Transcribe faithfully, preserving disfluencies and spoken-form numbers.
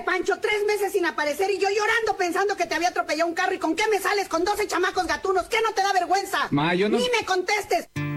Pancho, tres meses sin aparecer y yo llorando pensando que te había atropellado un carro. ¿Y con qué me sales con doce chamacos gatunos? ¿Qué no te da vergüenza? Ma, yo no... ¡Ni me contestes!